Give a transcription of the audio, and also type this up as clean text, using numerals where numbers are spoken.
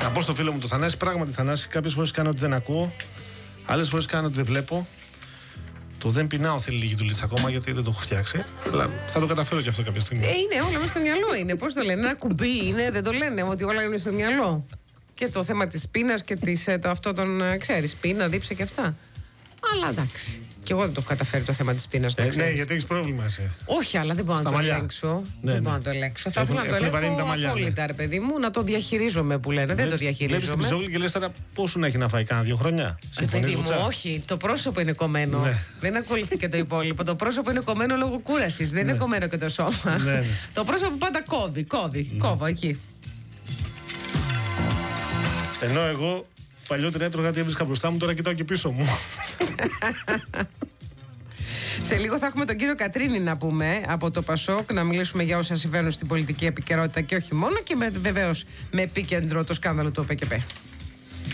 Να πω στο φίλο μου το Θανάση, πράγματι Θανάση, κάποιες φορές κάνω ότι δεν ακούω, άλλες φορές κάνω ότι δεν βλέπω. Το δεν πεινάω θέλει λίγη δουλίτσα ακόμα γιατί δεν το έχω φτιάξει. Αλλά θα το καταφέρω και αυτό κάποια στιγμή. Είναι όλα μέσα στο μυαλό. Είναι. Πώς το λένε, ένα κουμπί είναι, δεν το λένε ότι όλα είναι στο μυαλό. Και το θέμα της πείνας και αυτό τον ξέρεις, πείνα, δίψα και αυτά. Αλλά εντάξει. Και εγώ δεν το έχω καταφέρει το θέμα της πείνας. Ναι, γιατί έχεις πρόβλημα εσύ. Όχι, αλλά δεν μπορώ να το ελέγξω. Δεν μπορώ να το ελέγξω. Θα ήθελα να το ελέγξω απόλυτα, ρε παιδί μου, να το διαχειρίζομαι που λένε. Δεν το διαχειρίζομαι. Βλέπεις τη Μιζόγλη και λες τώρα πώς σου να έχει να φάει κανένα 2 χρόνια. Παιδί μου, όχι. Το πρόσωπο είναι κομμένο. Ναι. Δεν ακολουθεί και το υπόλοιπο. Το πρόσωπο είναι κομμένο λόγω κούρασης. Δεν είναι κομμένο και το σώμα. Ναι. Το πρόσωπο πάντα κόβει. Κόβω εκεί. Ενώ εγώ παλιότερα έτρωγα τι έβρισκα μπροστά μου, τώρα κοιτάω και πίσω μου. Σε λίγο θα έχουμε τον κύριο Κατρίνη να πούμε από το Πασόκ, να μιλήσουμε για όσα συμβαίνουν στην πολιτική επικαιρότητα και όχι μόνο, και βεβαίως με επίκεντρο το σκάνδαλο του ΟΠΕΚΕΠΕ.